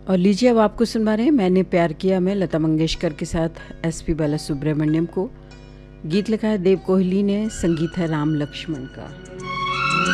और लीजिए अब आपको सुनवा रहे हैं मैंने प्यार किया में लता मंगेशकर के साथ एसपी बालासुब्रमण्यम को। गीत लिखा है देव कोहली ने, संगीत है राम लक्ष्मण का।